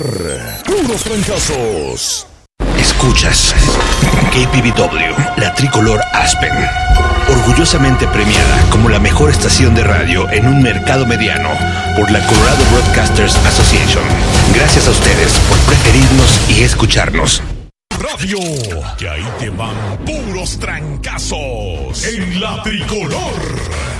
Puros trancazos. Escuchas KPVW, la tricolor Aspen, orgullosamente premiada como la mejor estación de radio en un mercado mediano por la Colorado Broadcasters Association. Gracias a ustedes por preferirnos y escucharnos. Radio, que ahí te van puros trancazos en la tricolor.